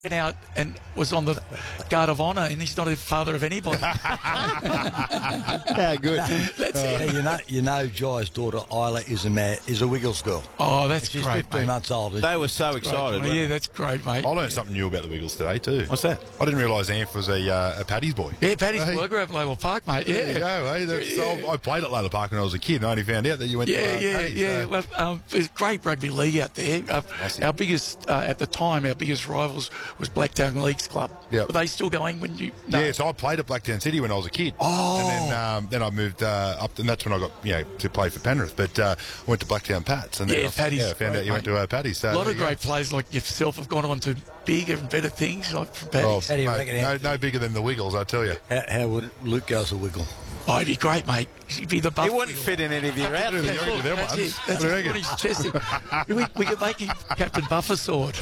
out and was on the Guard of Honour, and he's not a father of anybody. How good. That's it. You know, Jai's daughter Isla is a Wiggles girl. Oh, that's She's great, 15 mate. months old. They were so excited. Yeah, that's great, mate. I learned something new about the Wiggles today too. What's that? I didn't realise Anth was a Paddy's boy. Yeah, Paddy's Hey. boy grew up at Layla Park, mate. Yeah. There you go, eh? I played at Layla Park when I was a kid, and I only found out that you went to Paddy's. Yeah. Well, there's great rugby league out there. Our biggest, at the time, our biggest rivals was Blacktown Leagues Club. Yep. Were they still going when you? No. Yeah, so I played at Blacktown City when I was a kid. Oh. And then I moved up, and that's when I got to play for Penrith. But I went to Blacktown Pats, and then Paddy's. I found out you went to Paddy's. So A lot of great players like yourself have gone on to bigger and better things like from Paddy's. How do you mate, reckon? no bigger than the Wiggles, I tell you. How would Luke go as a Wiggle? Oh, he'd be great, mate. He'd be the buff. He wouldn't fit in any of your outfits. Yeah, Look, them that's ones. it. That's What do you it. reckon? On his chest. We could make him Captain Buffer sword.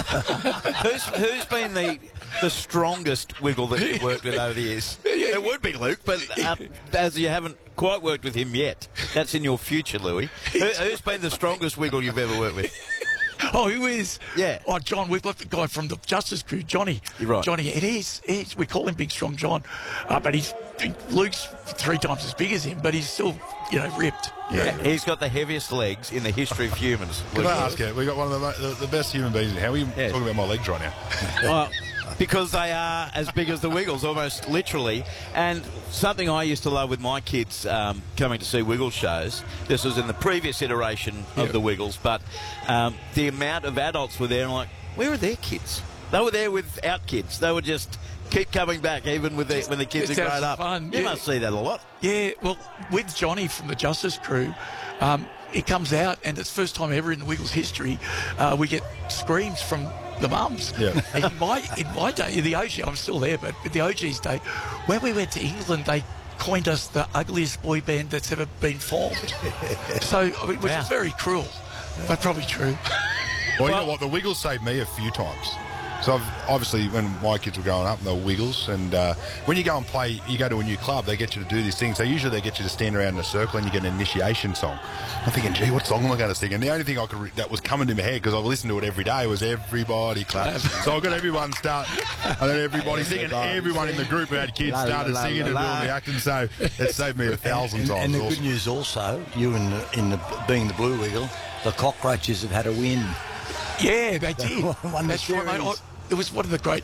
Who's been the strongest Wiggle that you've worked with over the years? It would be Luke, but as you haven't quite worked with him yet, that's in your future, Louis. Who's been the strongest Wiggle you've ever worked with? Oh, who is? Yeah. Oh, John Wycliffe, the guy from the Justice Crew, Johnny. You're right. Johnny, it is. We call him Big Strong John, but Luke's 3 times as big as him, but he's still, ripped. Yeah. He's got the heaviest legs in the history of humans. Can I ask you? We got one of the best human beings. How are you talking about my legs right now? Because they are as big as the Wiggles, almost literally. And something I used to love with my kids coming to see Wiggles shows, this was in the previous iteration of the Wiggles, but the amount of adults were there and like, where are their kids? They were there without kids. They would just keep coming back even when the kids are grown up. Fun. You must see that a lot. Yeah, well, with Johnny from the Justice Crew, it comes out, and it's the first time ever in the Wiggles history we get screams from the mums. Yeah. In my day, in the OG, I'm still there, but in the OG's day, when we went to England, they coined us the ugliest boy band that's ever been formed. So, which is very cruel, but probably true. Well, you know what? The Wiggles saved me a few times. So obviously, when my kids were growing up, they were Wiggles, and when you go and play, you go to a new club, they get you to do these things. So usually they get you to stand around in a circle and you get an initiation song. I'm thinking, gee, what song am I going to sing? And the only thing that was coming to my head, because I listened to it every day, was Everybody Clap. So I got everyone start, and then everybody singing. Everyone in the group who had kids started singing and doing the acting. So it saved me 1,000 times. And the good news also, you being the Blue Wiggle, the Cockroaches have had a win. Yeah, they did. Won the That's right, mate. series. It was one of the great.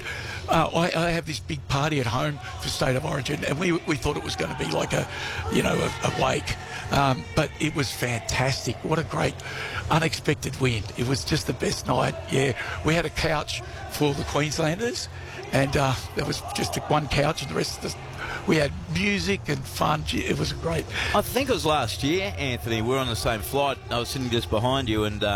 I have this big party at home for State of Origin, and we thought it was going to be like a wake, but it was fantastic. What a great, unexpected win! It was just the best night. Yeah, we had a couch for the Queenslanders, and there was just one couch, and the rest of we had music and fun. It was great. I think it was last year, Anthony. We were on the same flight. I was sitting just behind you, and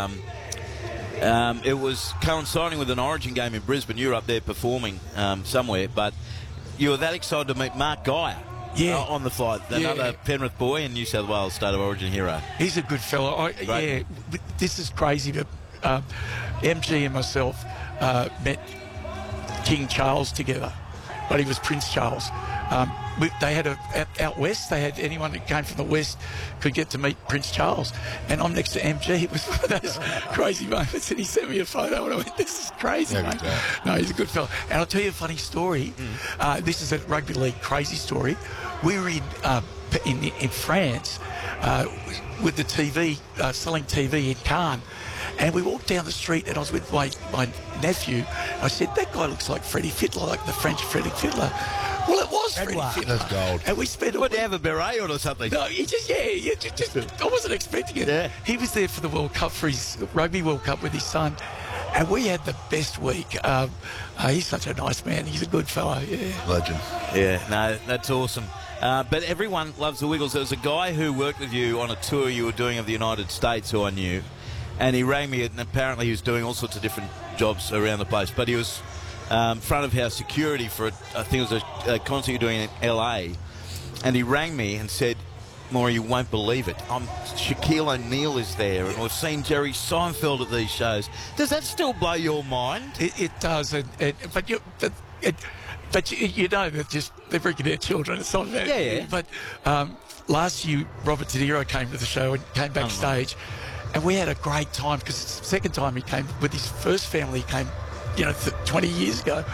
it was coinciding with an Origin game in Brisbane. You were up there performing somewhere, but you were that excited to meet Mark Geyer on the flight, another Penrith boy and New South Wales State of Origin hero. He's a good fellow. Yeah, this is crazy, but MG and myself met King Charles together, but he was Prince Charles. They had out west. They had anyone that came from the west could get to meet Prince Charles, and I'm next to MG. It was one of those crazy moments, and he sent me a photo, and I went, "This is crazy, mate." No, he's a good fellow. And I'll tell you a funny story. This is a rugby league crazy story. We were in France with the TV selling TV in Cannes. And we walked down the street, and I was with my nephew. I said, "That guy looks like Freddie Fiddler, like the French Freddie Fiddler." Well, it was Freddie Fiddler. That's gold. And we spent Would you have a beret on or something? No, he just I wasn't expecting it. Yeah. He was there for the World Cup, for his Rugby World Cup with his son. And we had the best week. He's such a nice man. He's a good fellow, yeah. Legend. Yeah, no, that's awesome. But everyone loves the Wiggles. There was a guy who worked with you on a tour you were doing of the United States who I knew. And he rang me, and apparently he was doing all sorts of different jobs around the place. But he was front of house security for, I think it was a concert you're doing in LA. And he rang me and said, "Maury, you won't believe it. Shaquille O'Neal is there, and we've seen Jerry Seinfeld at these shows." Does that still blow your mind? It does. But you know that just they're bringing their children. It's not that. Yeah. But last year, Robert De Niro came to the show and came backstage. And we had a great time because it's the second time he came with his first family. He came, 20 years ago.